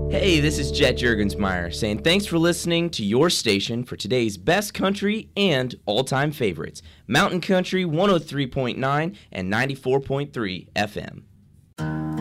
Hey, this is Jet Juergensmeyer saying thanks for listening to your station for today's best country and all-time favorites, Mountain Country 103.9 and 94.3 FM.